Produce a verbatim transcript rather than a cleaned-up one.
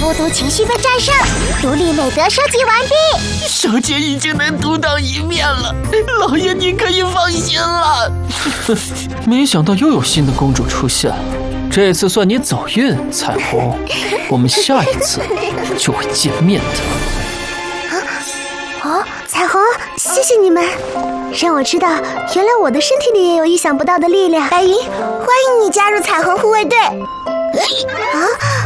孤独情绪被战胜，独立美德收集完毕。 小姐已经能独当一面了，老爷您可以放心了。没想到又有新的公主出现了，这次算你走运，彩虹。我们下一次就会见面的。 啊哦，彩虹，谢谢你们，让我知道原来我的身体里也有意想不到的力量。白云，欢迎你加入彩虹护卫队。啊！